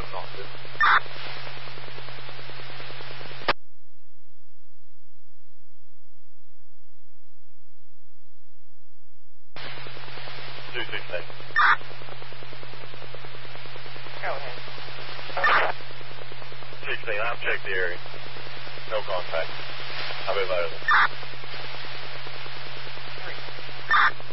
Austin. 216. Go ahead. 16, I've checked the area. No contact. I'll be available.